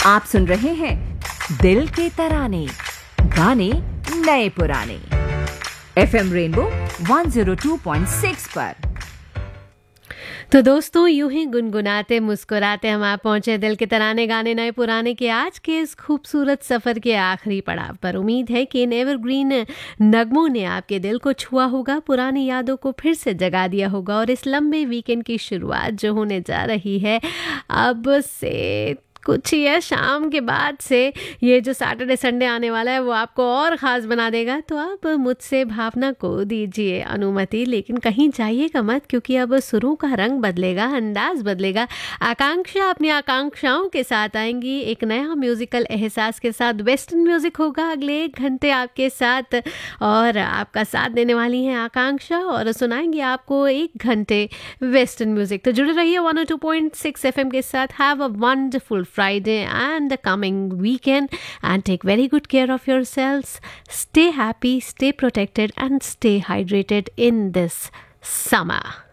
आप सुन रहे हैं दिल के तराने, गाने नए पुराने, FM रेनबो 102.6 पर। तो दोस्तों, यूं ही गुनगुनाते मुस्कुराते हम आप पहुंचे दिल के तराने गाने नए पुराने के आज के इस खूबसूरत सफ़र के आखिरी पड़ाव पर। उम्मीद है कि इन एवरग्रीन नगमों ने आपके दिल को छुआ होगा, पुरानी यादों को फिर से जगा दिया होगा और इस लंबे वीकेंड की शुरुआत जो होने जा रही है अब से कुछ या शाम के बाद से, ये जो सैटरडे संडे आने वाला है वो आपको और ख़ास बना देगा। तो अब मुझसे भावना को दीजिए अनुमति, लेकिन कहीं जाइएगा मत, क्योंकि अब सुरों का रंग बदलेगा, अंदाज बदलेगा। आकांक्षा अपनी आकांक्षाओं के साथ आएंगी, एक नया म्यूज़िकल एहसास के साथ। वेस्टर्न म्यूज़िक होगा अगले 1 घंटे आपके साथ और आपका साथ देने वाली हैं आकांक्षा और सुनाएंगे आपको 1 घंटे वेस्टर्न म्यूज़िक। तो जुड़े रहिए 102.6 FM के साथ। Have a wonderful Friday and the coming weekend and take very good care of yourselves. Stay happy, stay protected and stay hydrated in this summer.